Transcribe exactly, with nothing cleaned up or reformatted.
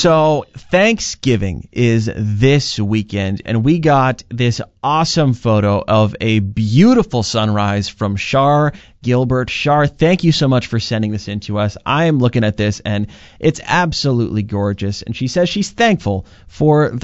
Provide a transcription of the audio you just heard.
So Thanksgiving is this weekend, and we got this awesome photo of a beautiful sunrise from Shar Gilbert. Shar, thank you so much for sending this in to us. I am looking at this, and it's absolutely gorgeous. And she says she's thankful for the